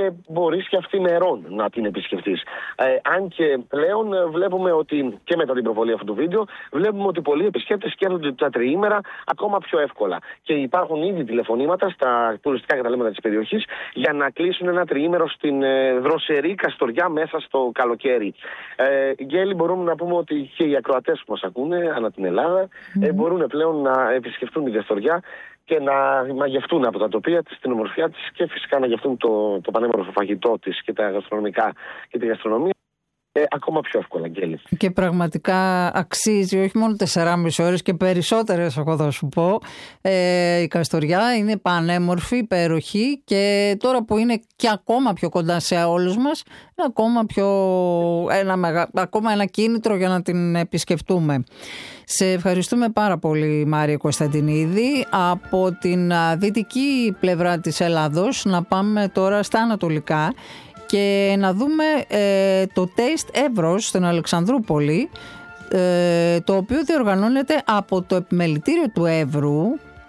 και μπορείς και αυθημερών να την επισκεφτείς. Αν και πλέον βλέπουμε ότι και μετά την προβολή αυτού του βίντεο, βλέπουμε ότι πολλοί επισκέπτες σκέφτονται τα τριήμερα ακόμα πιο εύκολα. Και υπάρχουν ήδη τηλεφωνήματα στα τουριστικά καταλήμματα της περιοχής για να κλείσουν ένα τριήμερο στην δροσερή Καστοριά μέσα στο καλοκαίρι. Γκέλη, μπορούμε να πούμε ότι και οι ακροατές που μας ακούνε ανά την Ελλάδα μπορούν πλέον να επισκεφτούν την Καστοριά και να μαγευτούν από τα τοπία της, την ομορφιά της και φυσικά να γευτούν το πανέμορφο φαγητό της και τα γαστρονομικά και τη γαστρονομία ακόμα πιο εύκολα, Γκέλη. Και πραγματικά αξίζει όχι μόνο 4,5 ώρες και περισσότερες, εγώ θα σου πω. Η Καστοριά είναι πανέμορφη, υπέροχη και τώρα που είναι και ακόμα πιο κοντά σε όλους μας, ακόμα ένα κίνητρο για να την επισκεφτούμε. Σε ευχαριστούμε πάρα πολύ, Μάρια Κωνσταντινίδη. Από την δυτική πλευρά της Ελλάδος να πάμε τώρα στα ανατολικά και να δούμε το Taste Εύρος στην Αλεξανδρούπολη, το οποίο διοργανώνεται από το Επιμελητήριο του Εύρου,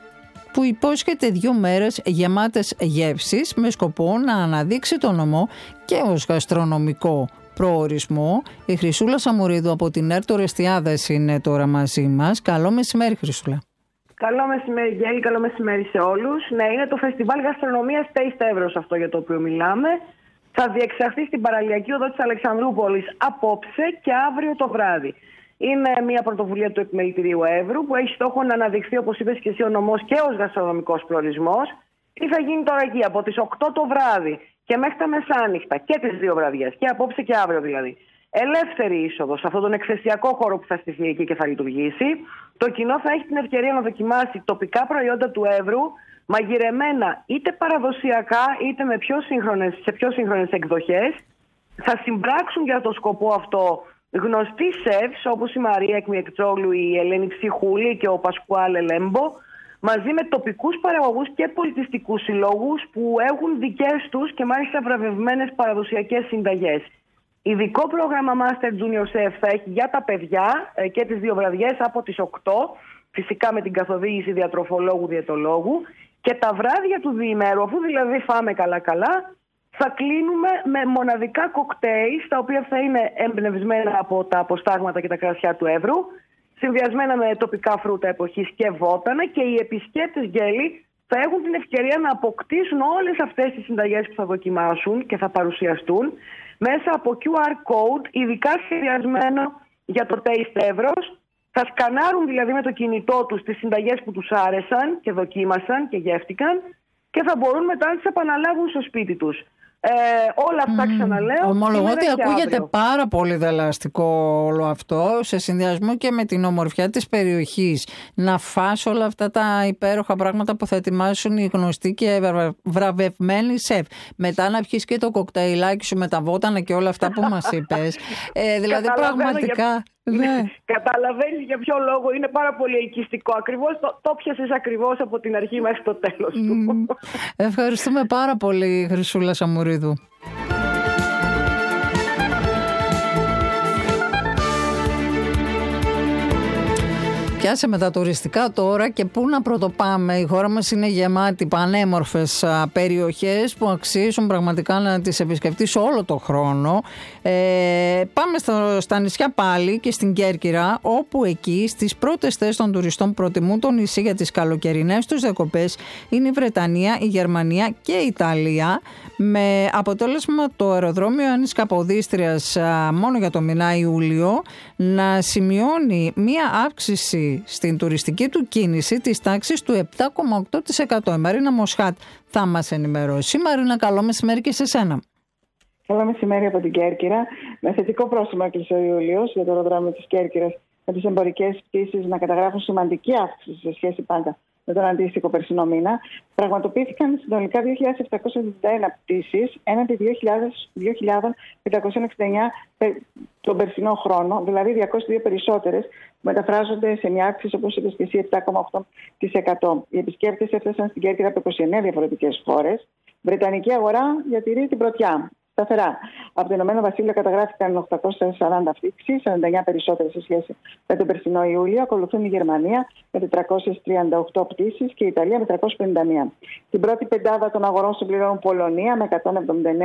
που υπόσχεται 2 μέρες γεμάτες γεύσεις με σκοπό να αναδείξει τον νομό και ως γαστρονομικό προορισμό. Η Χρυσούλα Σαμουρίδου από την Έρτο Εστιάδες είναι τώρα μαζί μας. Καλό μεσημέρι, Χρυσούλα. Καλό μεσημέρι, Γκέλη, καλό μεσημέρι σε όλους. Ναι, είναι το Φεστιβάλ Γαστρονομίας Taste Εύρος αυτό για το οποίο μιλάμε. Θα διεξαχθεί στην παραλιακή οδό της Αλεξανδρούπολης απόψε και αύριο το βράδυ. Είναι μια πρωτοβουλία του Επιμελητηρίου Εύρου που έχει στόχο να αναδειχθεί, όπως είπες και εσύ, ο νομός και ως γαστρονομικός προορισμός. Τι θα γίνει τώρα εκεί από τις 8 το βράδυ και μέχρι τα μεσάνυχτα και τις 2 βραδιές, και απόψε και αύριο δηλαδή. Ελεύθερη είσοδος σε αυτόν τον εκθεσιακό χώρο που θα στηθεί εκεί και θα λειτουργήσει. Το κοινό θα έχει την ευκαιρία να δοκιμάσει τοπικά προϊόντα του Εύρου, μαγειρεμένα είτε παραδοσιακά είτε σε πιο σύγχρονες εκδοχές. Θα συμπράξουν για το σκοπό αυτό γνωστοί σεφς όπως η Μαρία Εκμιεκτζόγλου, η Ελένη Ψυχούλη και ο Πασκουάλ Λέμπο, μαζί με τοπικούς παραγωγούς και πολιτιστικούς συλλόγους που έχουν δικές τους και μάλιστα βραβευμένες παραδοσιακές συνταγές. Ειδικό πρόγραμμα Master Junior Chef θα έχει για τα παιδιά και τις 2 βραδιές από τις 8, φυσικά με την καθοδήγηση διατροφολόγου-διαιτολόγου. Και τα βράδια του διημέρου, αφού δηλαδή φάμε καλά-καλά, θα κλείνουμε με μοναδικά κοκτέιλ, τα οποία θα είναι εμπνευσμένα από τα αποστάγματα και τα κρασιά του Εύρου, συνδυασμένα με τοπικά φρούτα εποχής και βότανα, και οι επισκέπτες, Γκέλη, θα έχουν την ευκαιρία να αποκτήσουν όλες αυτές τις συνταγές που θα δοκιμάσουν και θα παρουσιαστούν μέσα από QR code, ειδικά σχεδιασμένο για το Taste Εύρος. Θα σκανάρουν δηλαδή με το κινητό τους τις συνταγές που τους άρεσαν και δοκίμασαν και γεύτηκαν και θα μπορούν μετά να τις επαναλάβουν στο σπίτι τους. Όλα αυτά ξαναλέω. Ομολογώ ότι ακούγεται πάρα πολύ δελαστικό όλο αυτό, σε συνδυασμό και με την ομορφιά της περιοχής. Να φας όλα αυτά τα υπέροχα πράγματα που θα ετοιμάσουν οι γνωστοί και βραβευμένοι σεφ. Μετά να πιεις και το κοκτέιλάκι σου με τα βότανα και όλα αυτά που μας είπες. Δηλαδή πραγματικά... Ναι. Καταλαβαίνεις για ποιο λόγο είναι πάρα πολύ ελκυστικό. Ακριβώς το πιάσες ακριβώς από την αρχή μέχρι το τέλος του. Ευχαριστούμε πάρα πολύ, Χρυσούλα Σαμουρίδου. Πιάσε με τα τουριστικά τώρα και πού να πρωτοπάμε. Η χώρα μας είναι γεμάτη πανέμορφες περιοχές που αξίζουν πραγματικά να τις επισκεφτείς όλο το χρόνο. Πάμε στα νησιά πάλι και στην Κέρκυρα, όπου εκεί στις πρώτες θέσεις των τουριστών προτιμούν το νησί για τις καλοκαιρινές τους διακοπές είναι η Βρετανία, η Γερμανία και η Ιταλία, με αποτέλεσμα το αεροδρόμιο Άννης Καποδίστριας μόνο για το μηνά Ιούλιο να σημειώνει μία αύξηση στην τουριστική του κίνηση της τάξης του 7,8%. Η Μαρίνα Μοσχάτ θα μας ενημερώσει. Μαρίνα, καλό μεσημέρι και σε σένα. Καλό μεσημέρι από την Κέρκυρα. Με θετικό πρόσημο έκλεισε ο Ιούλιος για το αεροδρόμιο της Κέρκυρας, με τις εμπορικές πτήσεις να καταγράφουν σημαντική αύξηση σε σχέση πάντα με τον αντίστοιχο περσινό μήνα. Πραγματοποιήθηκαν συνολικά 2.771 πτήσεις έναντι 2.569 τον περσινό χρόνο, δηλαδή 202 περισσότερες, που μεταφράζονται σε μια αύξηση, όπως είπες και εσύ, 7,8%. Οι επισκέπτες έφτασαν στην Κέρκυρα από 29 διαφορετικές χώρες. Βρετανική αγορά διατηρεί την πρωτιά. Σταθερά. Από το Ηνωμένο Βασίλειο καταγράφηκαν 840 πτήσεις, 49 περισσότερες σε σχέση με τον περσινό Ιούλιο. Ακολουθούν η Γερμανία με 438 πτήσεις και η Ιταλία με 351. Την πρώτη πεντάδα των αγορών συμπληρώνουν Πολωνία με 179